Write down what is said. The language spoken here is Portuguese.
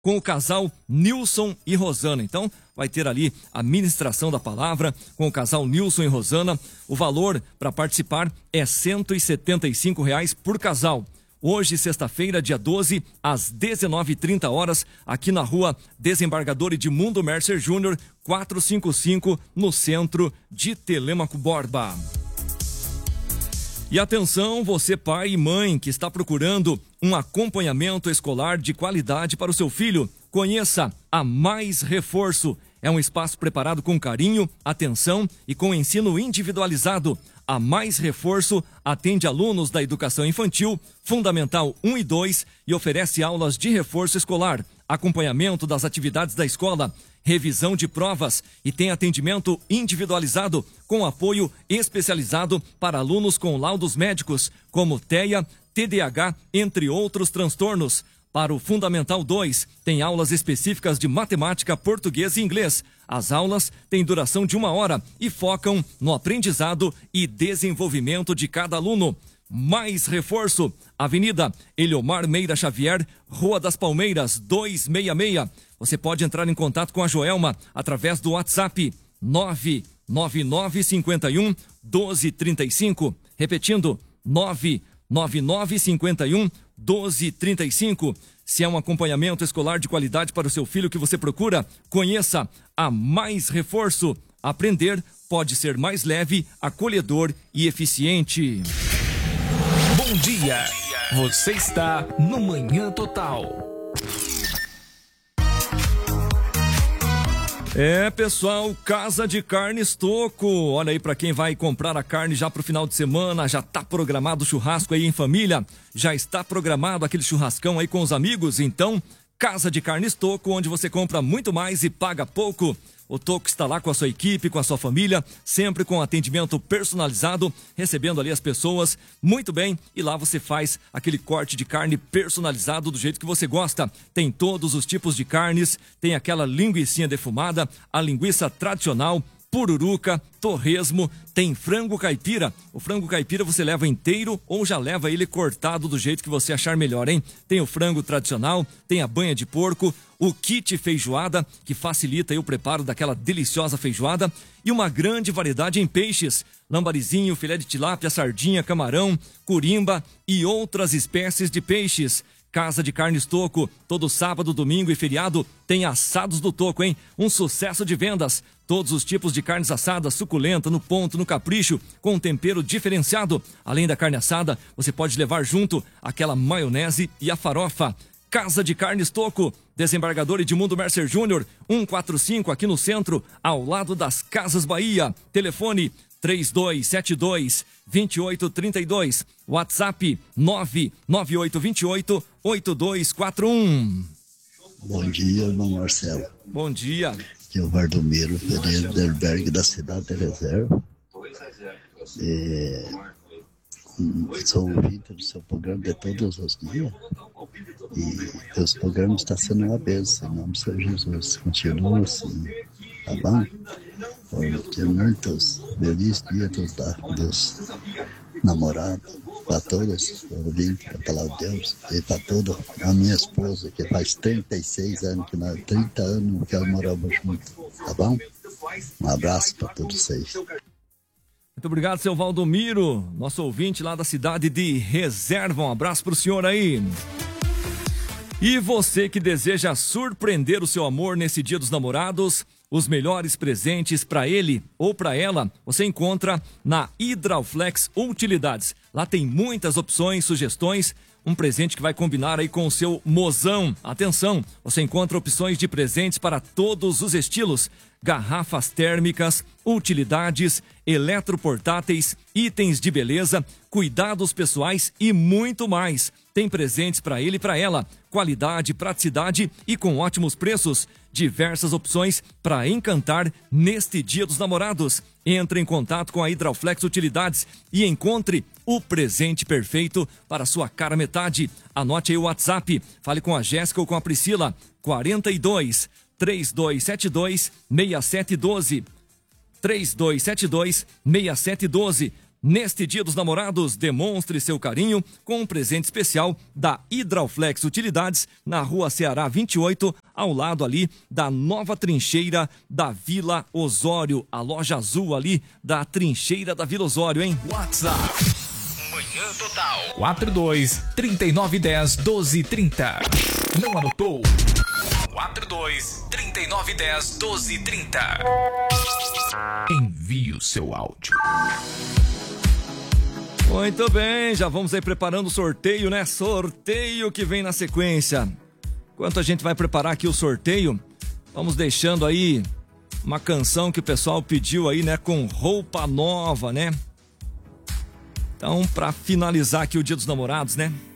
com o casal Nilson e Rosana. Então, vai ter ali a ministração da palavra com o casal Nilson e Rosana. O valor para participar é R$ 175 por casal. Hoje, sexta-feira, dia 12, às 19h30, aqui na rua Desembargador Edmundo Mercer Júnior, 455, no centro de Telêmaco Borba. E atenção, você pai e mãe que está procurando um acompanhamento escolar de qualidade para o seu filho, conheça a Mais Reforço. É um espaço preparado com carinho, atenção e com ensino individualizado. A Mais Reforço atende alunos da educação infantil, fundamental 1 e 2 e oferece aulas de reforço escolar, acompanhamento das atividades da escola, revisão de provas e tem atendimento individualizado com apoio especializado para alunos com laudos médicos, como TEA, TDAH, entre outros transtornos. Para o Fundamental 2, tem aulas específicas de matemática, português e inglês. As aulas têm duração de 1 hora e focam no aprendizado e desenvolvimento de cada aluno. Mais Reforço, Avenida Eliomar Meira Xavier, Rua das Palmeiras, 266. Você pode entrar em contato com a Joelma através do WhatsApp 99951 1235. Repetindo, 99951 1235. Se é um acompanhamento escolar de qualidade para o seu filho que você procura, conheça a Mais Reforço. Aprender pode ser mais leve, acolhedor e eficiente. Bom dia! Você está no Manhã Total. Pessoal, Casa de Carnes Toco. Olha aí, para quem vai comprar a carne já pro final de semana, já tá programado o churrasco aí em família, já está programado aquele churrascão aí com os amigos. Então, Casa de Carnes Toco, onde você compra muito mais e paga pouco. O Toco está lá com a sua equipe, com a sua família, sempre com atendimento personalizado, recebendo ali as pessoas muito bem. E lá você faz aquele corte de carne personalizado do jeito que você gosta. Tem todos os tipos de carnes, tem aquela linguicinha defumada, a linguiça tradicional, pururuca, torresmo, tem frango caipira. O frango caipira você leva inteiro ou já leva ele cortado do jeito que você achar melhor, hein? Tem o frango tradicional, tem a banha de porco, o kit feijoada, que facilita aí o preparo daquela deliciosa feijoada, e uma grande variedade em peixes, lambarizinho, filé de tilápia, sardinha, camarão, curimba e outras espécies de peixes. Casa de Carnes Toco, todo sábado, domingo e feriado tem assados do Toco, hein? Um sucesso de vendas. Todos os tipos de carnes assadas, suculenta, no ponto, no capricho, com um tempero diferenciado. Além da carne assada, você pode levar junto aquela maionese e a farofa. Casa de Carnes Toco, Desembargador Edmundo Mercer Júnior, 145 aqui no centro, ao lado das Casas Bahia. Telefone 3272-2832. WhatsApp 99828-8241. Bom dia, irmão Marcelo. Bom dia. Aqui é o Vardomiro Pereira do albergue da cidade de Reserva. Sou ouvinte do seu programa de todos os dias. E teus programas estão sendo uma bênção, em nome do Senhor Jesus. Continua assim, tá bom? Porque muitos felizes dias dos namorados, para todos, ouvintes da palavra de Deus, e para toda a minha esposa, que faz 36 anos, 30 anos que nós moramos juntos, tá bom? Um abraço para todos vocês. Muito obrigado, seu Valdomiro, nosso ouvinte lá da cidade de Reserva. Um abraço pro senhor aí. E você que deseja surpreender o seu amor nesse Dia dos Namorados, os melhores presentes para ele ou para ela, você encontra na Hidrauflex Utilidades. Lá tem muitas opções, sugestões, um presente que vai combinar aí com o seu mozão. Atenção, você encontra opções de presentes para todos os estilos. Garrafas térmicas, utilidades, eletroportáteis, itens de beleza, cuidados pessoais e muito mais. Tem presentes para ele e para ela. Qualidade, praticidade e com ótimos preços. Diversas opções para encantar neste Dia dos Namorados. Entre em contato com a Hidrauflex Utilidades e encontre o presente perfeito para sua cara metade. Anote aí o WhatsApp. Fale com a Jéssica ou com a Priscila. 42 3272 6712. 3272 6712. Neste Dia dos Namorados, demonstre seu carinho com um presente especial da Hidrauflex Utilidades, na Rua Ceará 28, ao lado ali da nova trincheira da Vila Osório, a loja azul ali da trincheira da Vila Osório, hein? WhatsApp Manhã Total 42-3910-1230. Não anotou? 42-3910-1230. Envie o seu áudio. Muito bem, já vamos aí preparando o sorteio, né? Sorteio que vem na sequência. Enquanto a gente vai preparar aqui o sorteio, vamos deixando aí uma canção que o pessoal pediu aí, né? Com roupa nova, né? Então, para finalizar aqui o Dia dos Namorados, né?